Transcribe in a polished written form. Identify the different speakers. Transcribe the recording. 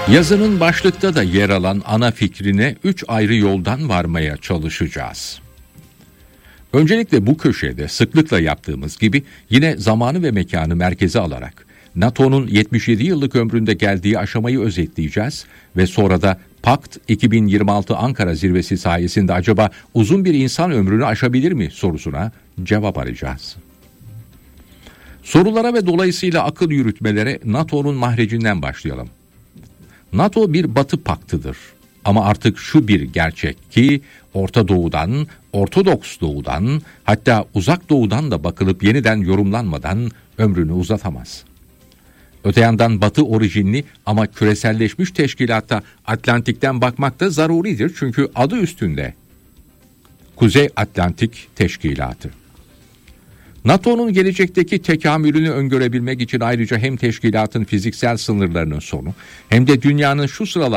Speaker 1: Yazının başlıkta da yer alan ana fikrine 3 ayrı yoldan varmaya çalışacağız. Öncelikle bu köşede sıklıkla yaptığımız gibi yine zamanı ve mekanı merkeze alarak NATO'nun 77 yıllık ömründe geldiği aşamayı özetleyeceğiz ve sonra da Pakt 2026 Ankara Zirvesi sayesinde acaba uzun bir insan ömrünü aşabilir mi sorusuna cevap arayacağız. Sorulara ve dolayısıyla akıl yürütmelere NATO'nun mahrecinden başlayalım. NATO bir Batı paktıdır. Ama artık şu bir gerçek ki Orta Doğu'dan, Ortodoks Doğu'dan, hatta Uzak Doğu'dan da bakılıp yeniden yorumlanmadan ömrünü uzatamaz. Öte yandan Batı orijinli ama küreselleşmiş teşkilatta Atlantik'ten bakmak da zaruridir çünkü adı üstünde. Kuzey Atlantik Teşkilatı. NATO'nun gelecekteki tekamülünü öngörebilmek için ayrıca hem teşkilatın fiziksel sınırlarının sonu hem de dünyanın şu sıralar